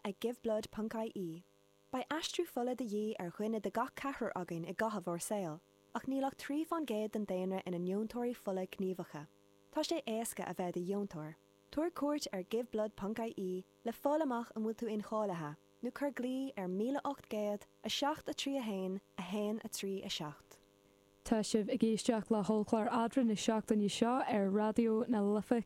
ag giveblood.ie. Ba astrú fola de dhé ar chuine de gach cethir againn I gcotha bhór saoil, ach nílach trí fan géad den daonra ina neontóirí fola gníomhacha. Tá sé éasca a bheith de dheontóir. Tuair cuairt ar giveblood.ie le fálamach an bhfuil tú inchállathe, nó chur glí ar 1800 a 7 a 1 a 3 a 7. Tá sibh ag géisteach le hólclár adra na seachtain seo ar radio na lifa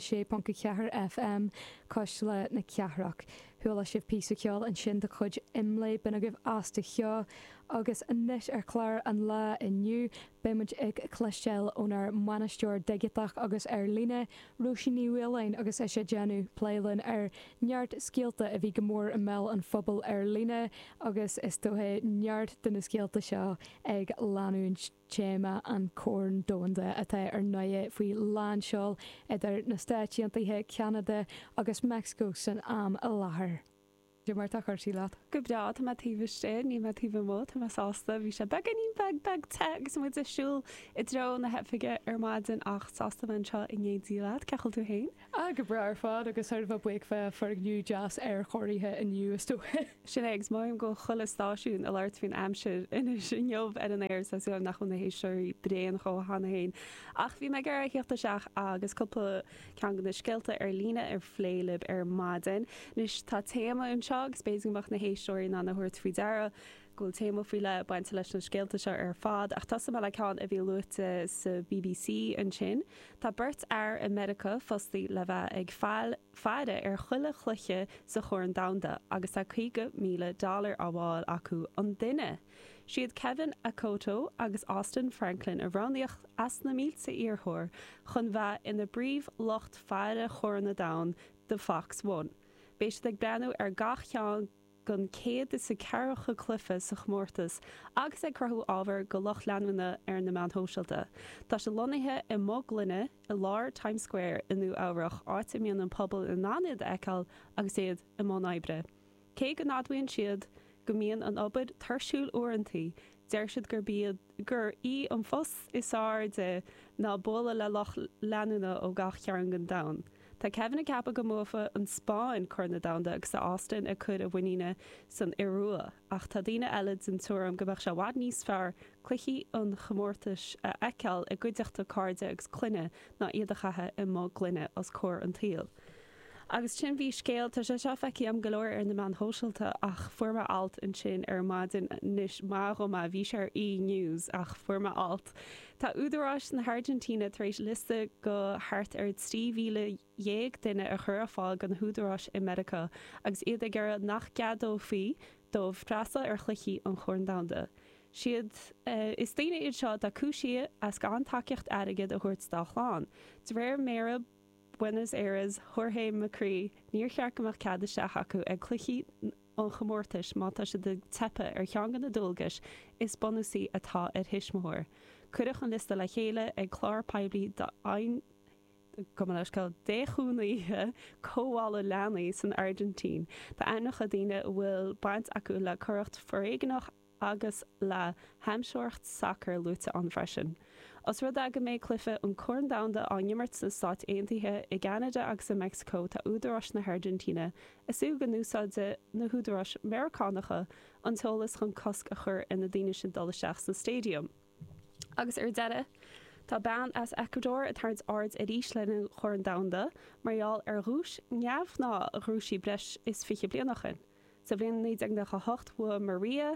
106.4 FM cos le na ceathraach. Thuaila sibh písa ceáil an sin de chuid imlé bena goibh asta cheo agus inis ar chláir an lá inniu bemuid ag cleisteil ónar manisteoir deigiteach agus ar líne Róisín Ní Uallainn agus é sé Jenú pléileann ar neart scéalta a bhí go mór an mell an phobal ar líne agus is dóthe neart duna scéalta seo ag leanún téma an córn dóanda atá ar nuie faoi lánseáil idir na stáitiantaithe Canada agus Mexico san am a láthair. Dú mar tá chuirtí leat? Go bra tá tíbhiste, ní tíbh mó tá sásta bhí sé beganí beg tegus mu asúil I dro na hefiige ar maidin ach sásta man seo I ngéadíad cechail tú hain? A go bra ar fád agus ar bh buic bheith for nniu jazz ar choiríthe inniu istúthe. Sin éags máim go chola stáisiún a leirt hín amsir ina sin jobh ar an air sa nach chun na hééisisiir bréan cho hána hain. Ach bhí me gur heachta seach agus coppla cean na scialta ar lína ar phléilib ar maidin. Nus tá téama an seo agus béisimach na hééisisiir ná na thuirt fao deara gúil téma fao le bainte leis na scéalta seo ar fád ach tá me le ceán a bhí luúte sa BBC an sin. Tá burt ar America fostaí le bheith ag fáide ar chuile chluiche sa chóir damda agus tá $50,000 a bháil acu an duine. Siad Kevin Akoto agus Austin Franklin a bhránaíocht as na míl sa iarthóir chun bheith ina bríomh locht fáide chóir na dam de Fox 1. Béis ag breanú ar gach teán gon céad is sa cearacha clufa sa chmórtas agus ag crothú ábhar go loch leanmhna ar na meánthóisialta. Tá sé lonnaithe I mó glunne I lár Times Square inú ábhrach áitimíonn an pobl in náiad eáil agus iad I món oibre. Cé go nádhaíonn siad go mbíonn an obaid tarsúil uaireantaí deir siad gur í an fós isár de ná bóla le loch leanúna ó gach chearan gan dam. Tá Kevin a cappa go mófa an Spáin chuir na damda agus sa Austin a chud a bhaíine san Iarua ach tá daoine eile an túram go bheith se bhhad níos fearr cluichí an chomórtais a eiceáil I gcuideachta cáirde agus cluine ná iad a chathe I mó glunne as cór an tíal. Agus sin bhí scéal tá sé seo feici am golóir ar na man hóisialta ach fuairma alt an sin ar maidin níos má go má bhí sé ar E-News ach fuairma alt. Tá údarrás na Argentina tar éis liste go thart ar 3,000 duine a chur a fáil gan údarrás I America agus iad a gur nach gadó fí dómh trasal ar chluichí an chóir damda. Siad is daine iad seo de cúisií as gan taceocht airigid a thuirt stáchláán. Is réir méra Buenos Aires, Jorge Macri, níor chear goach cad se acu ag cluichí an chomórtais má tá se de tepa ar cheangan na dulgas is bonúsaí atá ar hisismóir. Cuireach an lista le chéile ag chlár peblií de ein go leiscail déchúnaíthe cóhála leanaí san Argentín. Tá annach a daine bhfuil baint acu le choireacht foréigenach agus le heimseoirt soccer lúta an freisin. Os rud aga méid cluife an chóir damda an nimmert sa Stát Aontaithe I Canada agus sa Mexico tá údarrás na Argentina isú go núsáide na údarrás Americánacha an tólas chun cosc a chur ina daine sin dul seach sa stadium. Agus ar deire, tá ban as Ecuador a tarns ard a ríis lena chóir damda marall ar rúis neamh ná a rúsí breis is fiche blianachin. Sa bblion 1908 bua Maria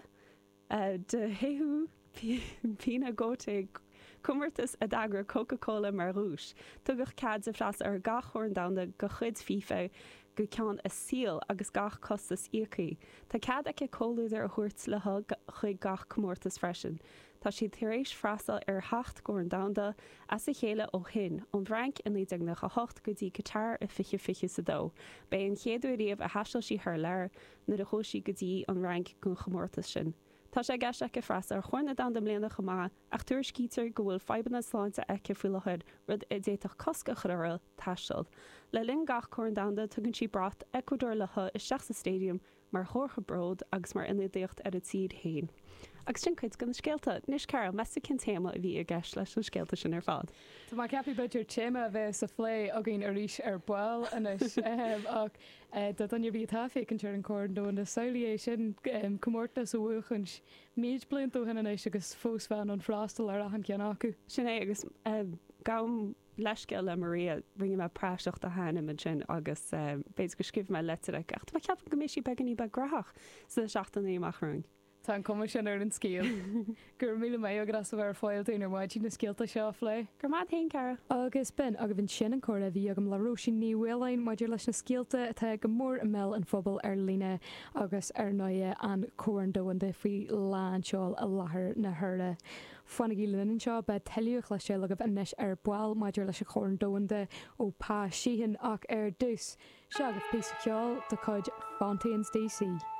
de Jehu Pina Gote Cummartas a dagra Coca-Cola mar rúis. Tugach cad a fras ar gach chóir damda go chud FIFA go ceann a síl agus gach costas íochaí. Tá cad ag cóúidir a thuirt le chuig gach cummórtas freisin. Tá si thuéis freastal ar 8 chóir damda as a chéile ó hin an bhranc in 1908 go dtí catar a fiche sa dó. Bei an chéadú riamh a haisiil si th leir na a chóisí go dtí an rank gon chomórtas sin. Tá sé gaiisteach go freastal ar chuirna damda mléana chomá ach tuair scítear go bhfuil febanna sláinte aice fuilechuid rud I déach cosca churil taiisiil. Le linn gach chóir damda tugann si brat Ecuador lethe I seach sa stadium mar chórcha bród agus mar ina déocht ar a tíad hain. agus sin chuid gan scéalta níos ceir me cin téma a bhí a gceis leis an scéalta sin ar fád. Tá má ceapí beidir téma a bheith sa phlé a gin arís ar buil inis ach dat an bhí táfik an tear an cór do na saoí sin commórta sa bhuachans méid blintú hinna éis agus fósfan an frástal ar an cean acu. Sin é agus gam leisce le Maria ringe me práiseach a hána sin agus béidir go scríb me letar ach tá ceap go méisi beganí be graach sa seachtaí amachrún. Tá an cum sin ar an scéal. Gur mí mé agras a bhar fáiltaí ar maidtí na scéalta seo lé. Gur má haon cara. Agus ben a go bhín sin an choir a bhí agam leróí ní bhfuilin maidir leis na scéalta atá go mór a mell an fphobal ar líne agus ar 9 an cuairndóin de faoi láseáil a láthair na thura. Fanna í linn seo be teíoch lei sé agah inis ar buáil maidir leis a chóirndóinde ó pá sihan ach ar dús. Se agah pí ceáil do chuid Fontaine's DC.